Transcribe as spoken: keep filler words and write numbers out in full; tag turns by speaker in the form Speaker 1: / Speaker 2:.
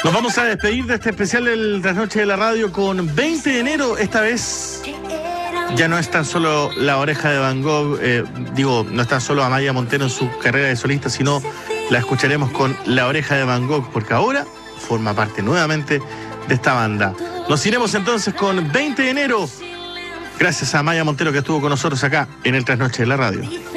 Speaker 1: Nos vamos a despedir de este especial del Trasnoche de la Radio con veinte de enero. Esta vez ya no es tan solo La Oreja de Van Gogh, eh, digo, no es tan solo Amaya Montero en su carrera de solista, sino la escucharemos con La Oreja de Van Gogh, porque ahora forma parte nuevamente de esta banda. Nos iremos entonces con veinte de enero. Gracias a Amaya Montero que estuvo con nosotros acá en el Trasnoche de la Radio.